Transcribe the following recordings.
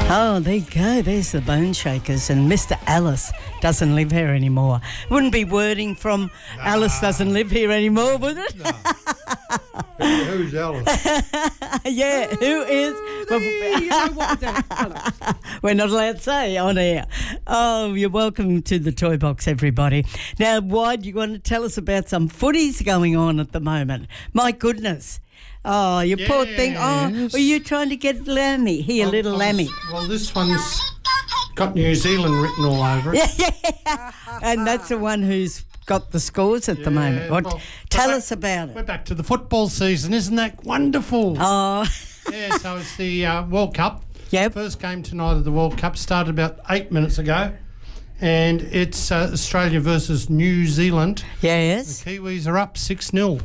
Oh, there you go. There's the Bone Shakers, and Mr. Alice doesn't live here anymore. Wouldn't be wording from Alice doesn't live here anymore, would it? No. Who's Alice? Yeah, who is? You know what Alice. We're not allowed to say on air. Oh, you're welcome to the Toy Box, everybody. Now, why do you want to tell us about some footies going on at the moment? My goodness. Oh, you poor thing. Oh, are you trying to get Lammy? Here, little Lammy. Well, this one's got New Zealand written all over it. Yeah, and that's the one who's got the scores at the moment. What? Tell us about We're it. back to the football season. Isn't that wonderful? Oh, Yeah, so it's the World Cup. Yep. First game tonight of the World Cup started about 8 minutes ago. And it's Australia versus New Zealand. yes. The Kiwis are up 6-0.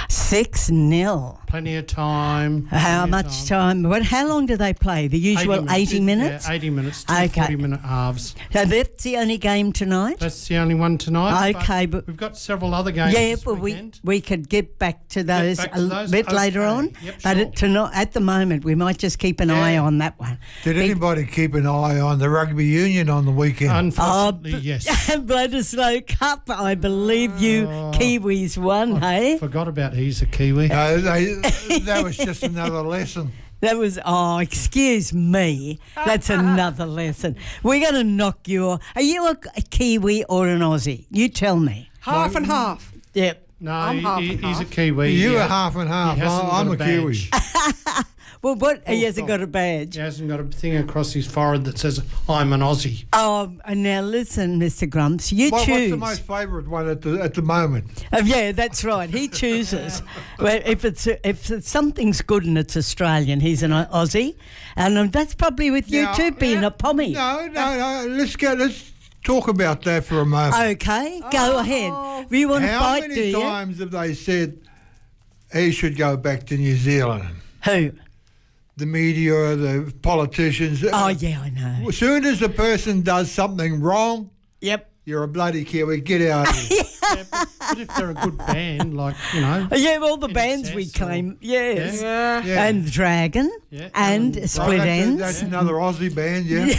6-0. Plenty of time. How much time? How long do they play? The usual 80 minutes? Yeah, 80 minutes, two Okay. 40-minute halves. So that's the only game tonight? That's the only one tonight. Okay, but we've got several other games yeah, this but weekend. we could get back to those back to a those? bit later Okay. on. Yep, but sure. tonight, at the moment, we might just keep an eye on that one. Did anybody keep an eye on the rugby union on the weekend? Unfortunately, yes. Bledisloe Cup, I believe you Kiwis won, hey? Forgot about he's a Kiwi. No, that was just another lesson. That was, excuse me, that's another lesson. We're going to knock you off. Are you a Kiwi or an Aussie? You tell me. Half and half. Yep. No, I'm half and he's a half. Kiwi. You Yeah. are half and half. He hasn't I'm got a Kiwi. badge. Well, he hasn't got a badge. He hasn't got a thing across his forehead that says, I'm an Aussie. And now listen, Mr. Grumps, you What's choose. the most favourite one at the moment? Yeah, that's right. He chooses. Well, if something's good and it's Australian, he's an Aussie, and that's probably with you Now, too, being a pommy. No. Let's talk about that for a moment. Okay, go ahead. You want to How fight, do many you? times have they said he should go back to New Zealand? Who? The media, the politicians. Oh, yeah, I know. As soon as a person does something wrong, Yep. you're a bloody Kiwi. Get out of here. Yeah, but if they're a good band, like, you know. Yeah, all the In bands we excess or- claim. Yes. Yeah. Yeah. And Dragon Yeah. and Right, Split Ends. That's another Aussie band, yeah.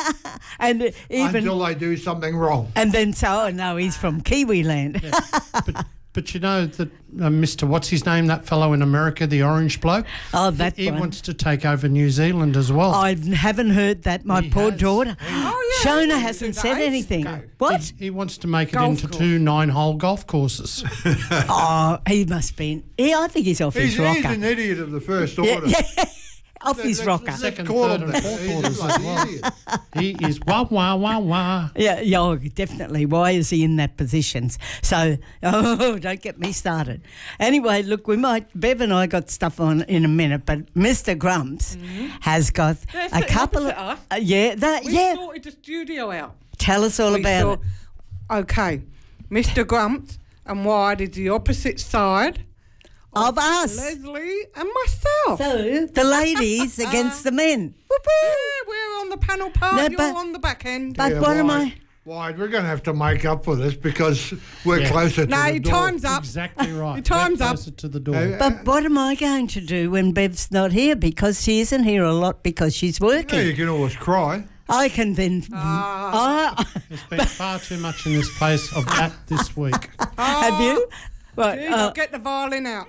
And even Until they do something wrong. and then no, he's from Kiwi land. But you know that Mr. What's his name, that fellow in America, the orange bloke? Oh, that He one. wants to take over New Zealand as well. I haven't heard that. My He poor has. daughter. Oh, yeah. Shona He hasn't did said that. anything. Go. What? He wants to make it Golf into course. 2 9-hole golf courses. Oh, he must be. I think he's off his He's rocker. an idiot of the first Yeah, order. yeah. Off his rocker. Second, call third him and that. fourth He's orders a as bloody well. idiot. He is wah, wah, wah, wah. Yeah, definitely. Why is he in that position? So, don't get me started. Anyway, look, Bev and I got stuff on in a minute, but Mr. Grumps has got That's a the couple of... opposite us. We yeah. sorted the studio out. Tell us all about it. Okay, Mr. Grumps and Wide is the opposite side Of us. Leslie and myself. So, the ladies against the men. Yeah, we're on the panel part, No, you're but- on the back end. But Yeah, what am why? I... Why? We're going to have to make up for this because we're Yeah. closer to No, the your door. time's up. Exactly right. Your time's We're up. closer to the door. But what am I going to do when Bev's not here? Because she isn't here a lot because she's Yeah, working. you can always cry. I can then... There's been far too much in this place of that this week. Have you? Right, Dude, I'll get the violin out.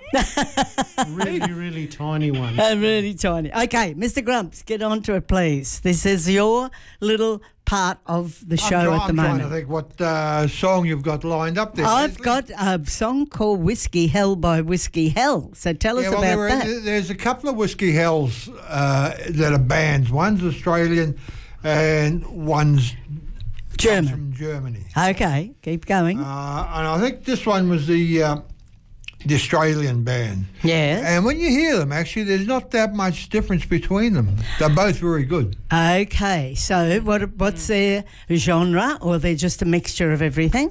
Really, really tiny one. really tiny. Okay, Mr. Grumps, get on to it, please. This is your little part of the show at the I'm trying to moment. think what song you've got lined up there. I've Leslie. got a song called Whiskey Hell by Whiskey Hell. So tell us Yeah, well, about that. there's a couple of Whiskey Hells that are bands. One's Australian and one's German. from Germany. Okay, keep going. And I think this one was the Australian band. Yes. And when you hear them, actually, there's not that much difference between them. They're both very good. Okay, so what's their genre, or they're just a mixture of everything?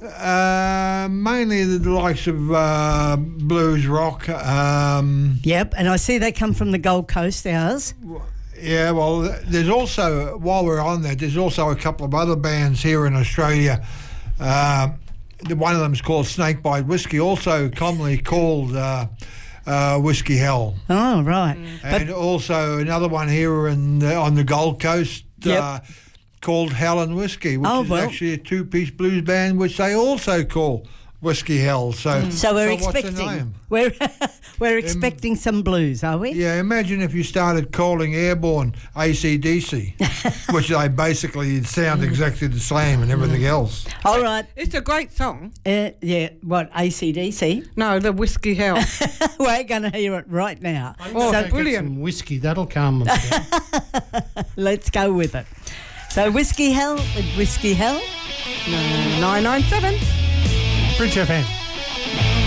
Mainly the likes of blues rock. Yep, and I see they come from the Gold Coast, ours. Yeah, well, there's also, while we're on that, there's also a couple of other bands here in Australia. One of them is called Snakebite Whiskey, also commonly called Whiskey Hell. Oh, right. And also another one here on the Gold Coast, Yep. Called Helen Whiskey, which is actually a two-piece blues band, which they also call Whiskey Hell. So we're what's the expecting name? we're expecting some blues, are we? Yeah, imagine if you started calling Airborne AC/DC, which they basically sound exactly the same and everything else. All right. It's a great song. Yeah, what, AC/DC? No, the Whiskey Hell. We're going to hear it right now. Oh, Go get brilliant. some whiskey, that'll calm them down. Let's go with it. So Whiskey Hell with Whiskey Hell. 997. Bridge FM.